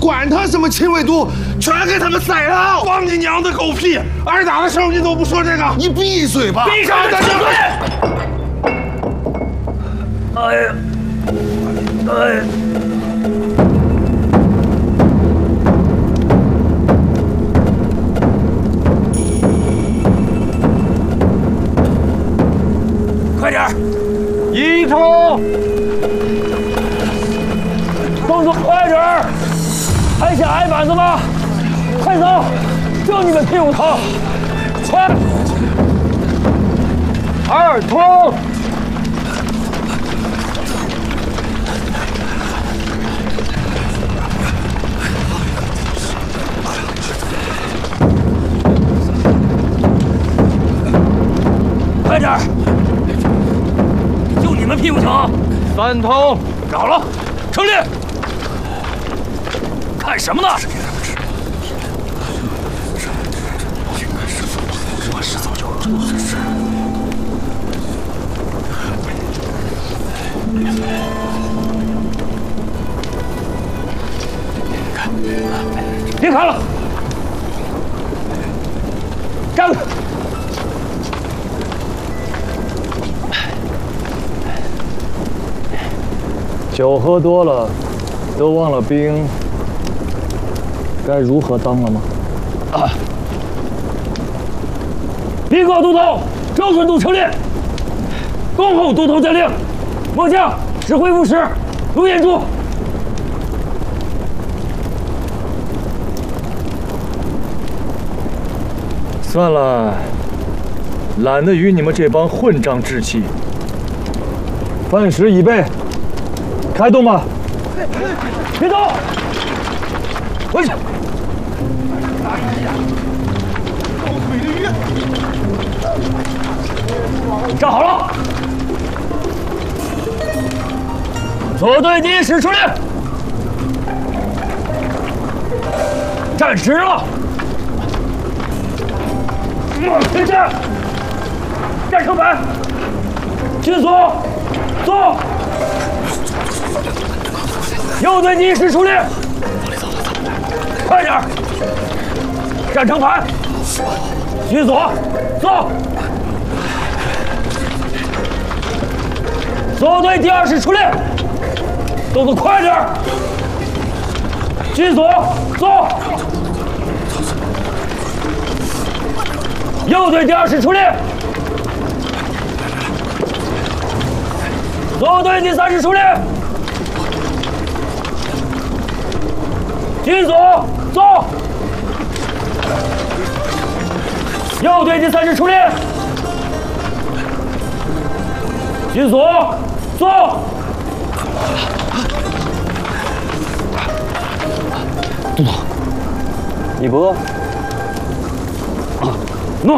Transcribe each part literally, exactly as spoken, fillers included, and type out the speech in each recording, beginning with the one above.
管他什么亲卫都，全给他们宰了！ 放你娘的狗屁！挨打的时候你都不说这个， 你闭嘴吧！ 闭上你的嘴！哎呀，哎呀！快点，一冲！动作快点儿！还想挨板子吗？快走！就你们屁股疼！快！二冲！快点儿！就你们屁股疼！三通！扰了！成立！看什么呢？我是早就做的事。别看了，站住！酒喝多了，都忘了兵该如何当了吗？啊！立刻都统，周顺度成立。恭候都统将令。末将指挥副使卢彦柱。算了，懒得与你们这帮混账置气。饭食已备，开动吧！别动！回去。站好了！左队第一使出令，站直了！别站！站成板！迅速坐！右队第一使出令，快点！站成盘！迅速坐！左队第二使出令，动作快点！迅速坐！右队第二使出令，左队第三使出令，迅速坐！右队第三使出令，迅速坐！都统，你不饿？啊，弄！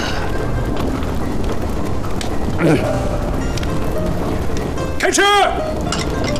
开吃！